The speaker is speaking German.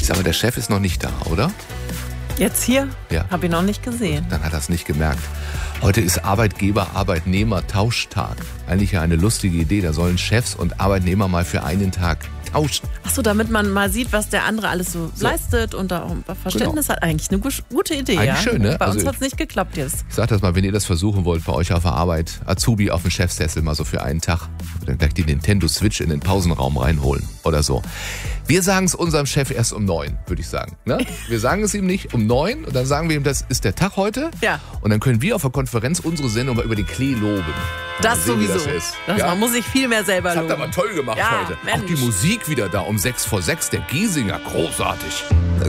Ich sage, der Chef ist noch nicht da, oder? Jetzt hier? Ja. Habe ich noch nicht gesehen. Dann hat er es nicht gemerkt. Heute ist Arbeitgeber-Arbeitnehmer-Tauschtag. Eigentlich ja eine lustige Idee. Da sollen Chefs und Arbeitnehmer mal für einen Tag tauschen. Achso, damit man mal sieht, was der andere alles so leistet und da auch ein Verständnis hat. Eigentlich eine gute Idee. Eigentlich schön, ne? Bei uns hat es nicht geklappt jetzt. Ich sag das mal, wenn ihr das versuchen wollt, bei euch auf der Arbeit, Azubi auf dem Chefsessel mal so für einen Tag, dann gleich die Nintendo Switch in den Pausenraum reinholen oder so. Wir sagen es unserem Chef erst um 9, würde ich sagen. Ne? Wir sagen es ihm nicht um 9 und dann sagen wir ihm, das ist der Tag heute. Ja. Und dann können wir auf der Konferenz unsere Sendung mal über den Klee loben. Das sehen, wie sowieso. das ist. Man muss sich viel mehr selber Das loben. habt ihr aber toll gemacht Ja, heute. Mensch. Auch die Musik wieder da um 6 vor 6, der Giesinger, großartig.